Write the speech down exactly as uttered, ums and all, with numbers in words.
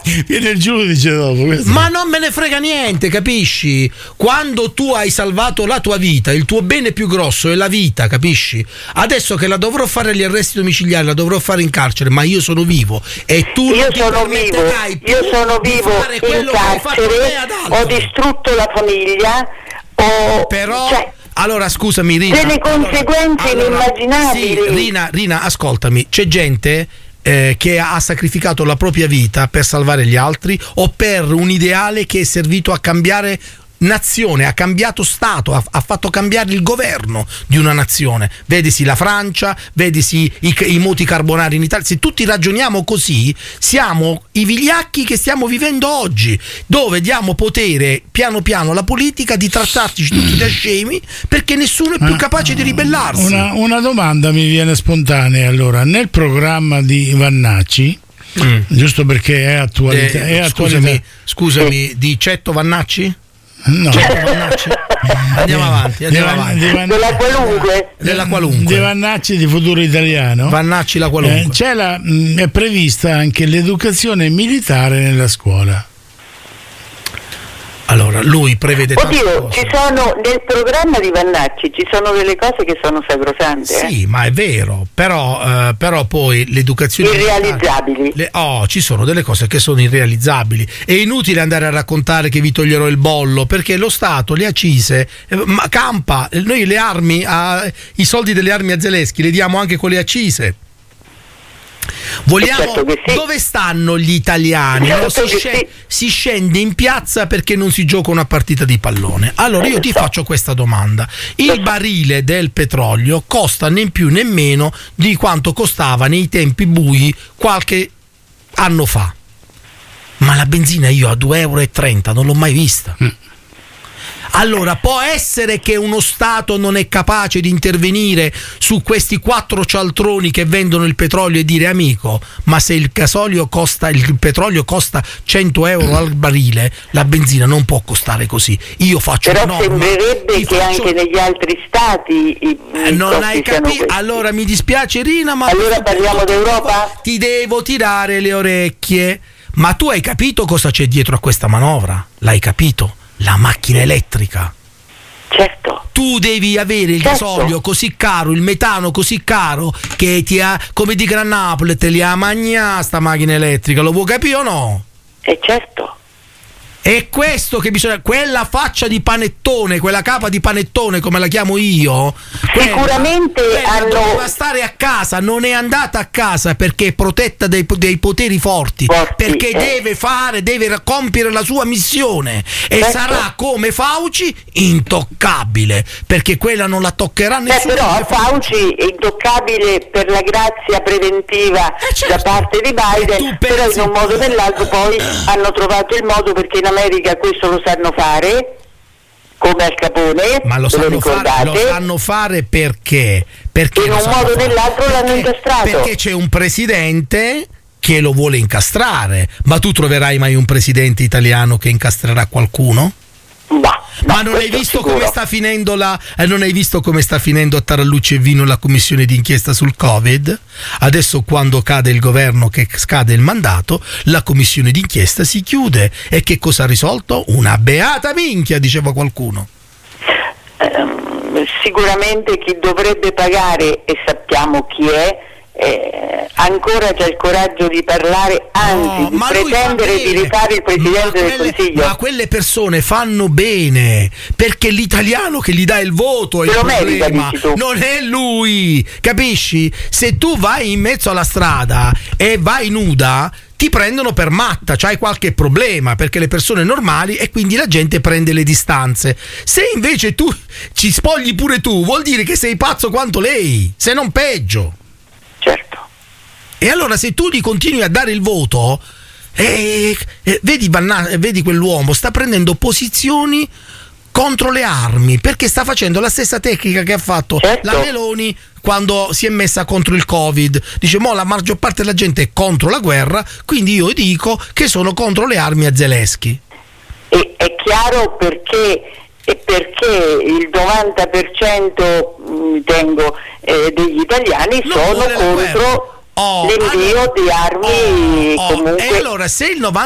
Viene il giudice dopo. Questo. Ma non me ne frega niente, capisci? Quando tu hai salvato la tua vita, il tuo bene più grosso è la vita, capisci? Adesso che la dovrò fare gli arresti domiciliari, la dovrò fare in carcere, ma io sono vivo e tu io non ti sono vivo, io sono vivo in carcere, ho distrutto la famiglia, ho, però cioè, allora scusami Rina, delle conseguenze allora, inimmaginabili. Sì, Rina, Rina, ascoltami, c'è gente eh, che ha sacrificato la propria vita per salvare gli altri o per un ideale che è servito a cambiare nazione, ha cambiato stato, ha, ha fatto cambiare il governo di una nazione. Vedisi la Francia, vedisi i, i moti carbonari in Italia. Se tutti ragioniamo così, siamo i vigliacchi che stiamo vivendo oggi, dove diamo potere piano piano alla politica di trattarci tutti da scemi perché nessuno è più capace di ribellarsi. Una, una domanda mi viene spontanea. Allora, nel programma di Vannacci, mm. giusto perché è attualità, eh, è attualità. Scusami, scusami, di Cetto Vannacci? No. Andiamo avanti, andiamo Van, avanti. Van, della qualunque della qualunque di Vannacci di Futuro Italiano. Vannacci la qualunque. Eh, c'è la, mh, è prevista anche l'educazione militare nella scuola. Allora, lui prevede Oddio, ci sono nel programma di Vannacci ci sono delle cose che sono sacrosante. Sì, eh? ma è vero, però, eh, però poi l'educazione irrealizzabili. Le, oh, ci sono delle cose che sono irrealizzabili. È inutile andare a raccontare che vi toglierò il bollo, perché lo Stato le accise, eh, ma campa, noi le armi, a, i soldi delle armi a Zelensky li diamo anche con le accise. Vogliamo, certo sì. Dove stanno gli italiani? Certo No, si, scende, sì. si scende in piazza perché non si gioca una partita di pallone. Allora io ti faccio questa domanda: il barile del petrolio costa né più né meno di quanto costava nei tempi bui qualche anno fa, ma la benzina io a due euro e trenta non l'ho mai vista. mm. Allora, può essere che uno Stato non è capace di intervenire su questi quattro cialtroni che vendono il petrolio e dire: amico, ma se il gasolio costa, il petrolio costa cento euro al barile, la benzina non può costare così. Io faccio Però una norma, sembrerebbe che faccio... anche negli altri stati i, eh, i non hai capito. questi. Allora mi dispiace Rina, ma allora parliamo d'Europa? Ti devo tirare le orecchie. Ma tu hai capito cosa c'è dietro a questa manovra? L'hai capito? La macchina elettrica. Certo. Tu devi avere il certo. gasolio così caro, il metano così caro che ti ha, come dicono a Napoli, te li ha mangiata sta macchina elettrica, lo vuoi capire o no? E certo. È questo che bisogna, quella faccia di panettone, quella capa di panettone come la chiamo io, sicuramente quella, quella hanno... doveva stare a casa, non è andata a casa perché è protetta dai, dei poteri forti, forti perché eh. deve fare, deve compiere la sua missione e certo. sarà come Fauci intoccabile, perché quella non la toccherà nessuno. Eh, però Fauci è intoccabile per la grazia preventiva eh certo. da parte di Biden, però in un modo o nell'altro poi hanno trovato il modo, perché in America questo lo sanno fare come Al Capone, ma lo sanno, lo fare, lo sanno fare perché? Perché in un modo o nell'altro perché, l'hanno incastrato, perché c'è un presidente che lo vuole incastrare. Ma tu troverai mai un presidente italiano che incastrerà qualcuno? Bah, ma non hai visto sicuro. come sta finendo la eh, non hai visto come sta finendo a Tarallucci e Vino la commissione d'inchiesta sul Covid? Adesso, quando cade il governo, che scade il mandato, la commissione d'inchiesta si chiude. E che cosa ha risolto? Una beata minchia, diceva qualcuno. Um, sicuramente chi dovrebbe pagare, e sappiamo chi è, Eh, ancora c'è il coraggio di parlare, anzi no, di pretendere di rifare il Presidente quelle, del Consiglio. Ma quelle persone fanno bene, perché l'italiano che gli dà il voto è il merita, problema, non è lui, capisci? Se tu vai in mezzo alla strada e vai nuda, ti prendono per matta, c'hai qualche problema, perché le persone normali, e quindi la gente prende le distanze. Se invece tu ci spogli pure tu, vuol dire che sei pazzo quanto lei, se non peggio. Certo. E allora se tu gli continui a dare il voto, eh, eh, vedi, vedi quell'uomo sta prendendo posizioni contro le armi, perché sta facendo la stessa tecnica che ha fatto certo. la Meloni quando si è messa contro il Covid. Dice: mo la maggior parte della gente è contro la guerra, quindi io dico che sono contro le armi a Zelensky. E è chiaro perché e perché il novanta per cento ritengo eh, degli italiani non sono contro oh, l'invio allora, di armi oh, comunque. E allora se il novanta